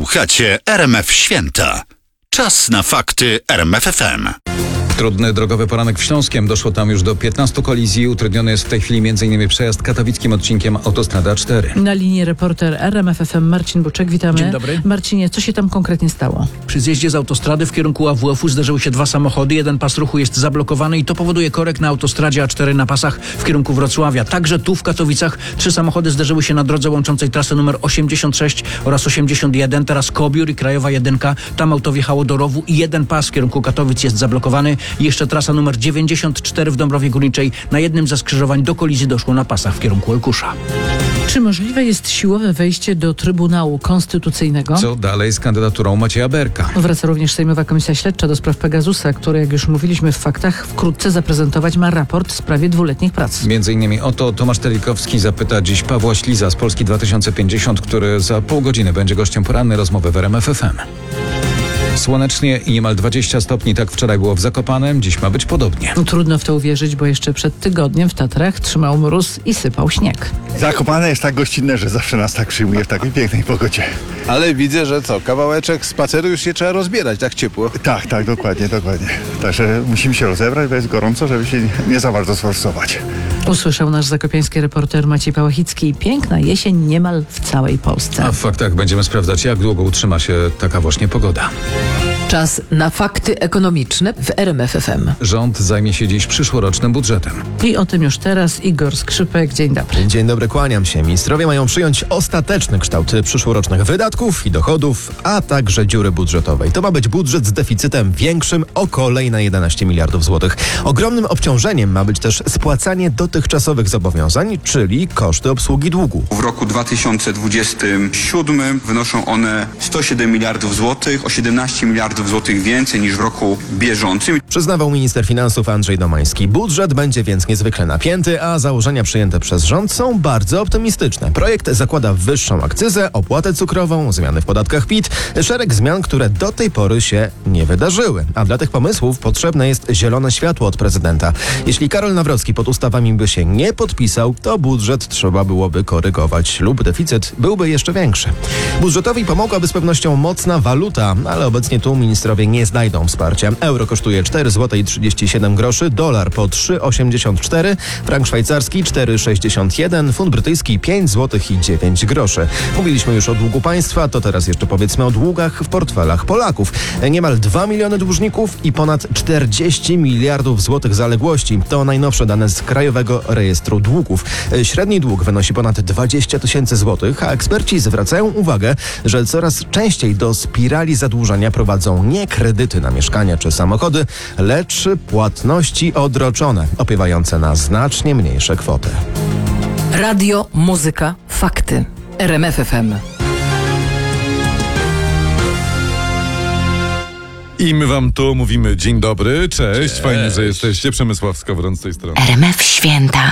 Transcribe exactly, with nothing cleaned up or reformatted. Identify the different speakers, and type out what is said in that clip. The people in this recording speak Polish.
Speaker 1: Słuchacie R M F Święta. Czas na fakty R M F F M.
Speaker 2: Trudny drogowy poranek w Śląskiem. Doszło tam już do piętnastu kolizji. Utrudniony jest w tej chwili m.in. przejazd katowickim odcinkiem autostrady A cztery.
Speaker 3: Na linii reporter R M F F M Marcin Buczek. Witamy.
Speaker 4: Dzień dobry.
Speaker 3: Marcinie, co się tam konkretnie stało?
Speaker 4: Przy zjeździe z autostrady w kierunku A W F-u zderzyły się dwa samochody. Jeden pas ruchu jest zablokowany i to powoduje korek na autostradzie A cztery na pasach w kierunku Wrocławia. Także tu w Katowicach trzy samochody zderzyły się na drodze łączącej trasę numer osiemdziesiąt sześć oraz osiemdziesiąt jeden. Teraz Kobiór i Krajowa Jedynka. Tam auto wjechało do rowu i jeden pas w kierunku Katowic jest zablokowany. I jeszcze trasa numer dziewięćdziesiąt cztery w Dąbrowie Górniczej. Na jednym ze skrzyżowań do kolizji doszło na pasach w kierunku Olkusza.
Speaker 3: Czy możliwe jest siłowe wejście do Trybunału Konstytucyjnego?
Speaker 2: Co dalej z kandydaturą Macieja Berka?
Speaker 3: Wraca również Sejmowa Komisja Śledcza do spraw Pegasusa, która, jak już mówiliśmy w faktach, wkrótce zaprezentować ma raport w sprawie dwuletnich prac.
Speaker 2: Między innymi o to Tomasz Telikowski zapyta dziś Pawła Śliza z Polski dwa tysiące pięćdziesiąt, który za pół godziny będzie gościem porannej rozmowy w R M F F M. Słonecznie i niemal dwadzieścia stopni, tak wczoraj było w Zakopanem, dziś ma być podobnie.
Speaker 3: Trudno w to uwierzyć, bo jeszcze przed tygodniem w Tatrach trzymał mróz i sypał śnieg.
Speaker 5: Zakopane jest tak gościnne, że zawsze nas tak przyjmuje w takiej pięknej pogodzie.
Speaker 6: Ale widzę, że co, kawałeczek spaceru już się trzeba rozbierać, tak ciepło.
Speaker 5: Tak, tak, dokładnie, dokładnie. Także musimy się rozebrać, bo jest gorąco, żeby się nie za bardzo sforsować.
Speaker 3: Usłyszał nasz zakopiański reporter Maciej Pałachicki. Piękna jesień niemal w całej Polsce.
Speaker 2: A w faktach będziemy sprawdzać, jak długo utrzyma się taka właśnie pogoda.
Speaker 7: Czas na fakty ekonomiczne w R M F F M.
Speaker 2: Rząd zajmie się dziś przyszłorocznym budżetem.
Speaker 3: I o tym już teraz Igor Skrzypek. Dzień dobry.
Speaker 8: Dzień dobry, kłaniam się. Ministrowie mają przyjąć ostateczny kształt przyszłorocznych wydatków i dochodów, a także dziury budżetowej. To ma być budżet z deficytem większym o kolejne jedenaście miliardów złotych. Ogromnym obciążeniem ma być też spłacanie dotychczasowych zobowiązań, czyli koszty obsługi długu.
Speaker 9: W roku dwa tysiące dwudziestym siódmym wynoszą one sto siedem miliardów złotych, o siedemnaście miliardów złotych więcej niż w roku bieżącym.
Speaker 8: Przyznawał minister finansów Andrzej Domański. Budżet będzie więc niezwykle napięty, a założenia przyjęte przez rząd są bardzo optymistyczne. Projekt zakłada wyższą akcyzę, opłatę cukrową, zmiany w podatkach P I T, szereg zmian, które do tej pory się nie wydarzyły. A dla tych pomysłów potrzebne jest zielone światło od prezydenta. Jeśli Karol Nawrocki pod ustawami by się nie podpisał, to budżet trzeba byłoby korygować lub deficyt byłby jeszcze większy. Budżetowi pomogłaby z pewnością mocna waluta, ale obecnie tu ministrowie nie znajdą wsparcia. Euro kosztuje cztery złote i trzydzieści siedem groszy, dolar po trzy osiemdziesiąt cztery, frank szwajcarski cztery sześćdziesiąt jeden, funt brytyjski pięć złotych i dziewięć groszy. Mówiliśmy już o długu państwa, to teraz jeszcze powiedzmy o długach w portfelach Polaków. Niemal dwa miliony dłużników i ponad czterdzieści miliardów złotych zaległości. To najnowsze dane z Krajowego Rejestru Długów. Średni dług wynosi ponad dwadzieścia tysięcy złotych, a eksperci zwracają uwagę, że coraz częściej do spirali zadłużenia prowadzą nie kredyty na mieszkania czy samochody, lecz płatności odroczone, opiewające na znacznie mniejsze kwoty.
Speaker 7: Radio, muzyka, fakty. R M F F M.
Speaker 10: I my wam tu mówimy dzień dobry, cześć, cześć. Fajnie, że jesteście. Przemysław Skowron z tej strony.
Speaker 11: R M F Święta.